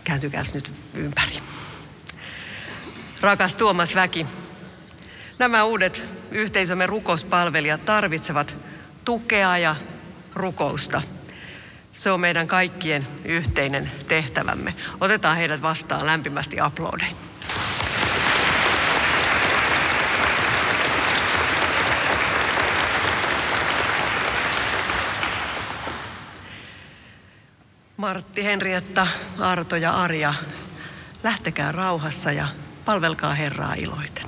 Kääntykääs nyt ympäri. Rakas Tuomas Väki, nämä uudet yhteisömme rukouspalvelijat tarvitsevat tukea ja rukousta. Se on meidän kaikkien yhteinen tehtävämme. Otetaan heidät vastaan lämpimästi aplodein. Martti, Henrietta, Arto ja Arja, lähtekää rauhassa ja palvelkaa Herraa iloiten.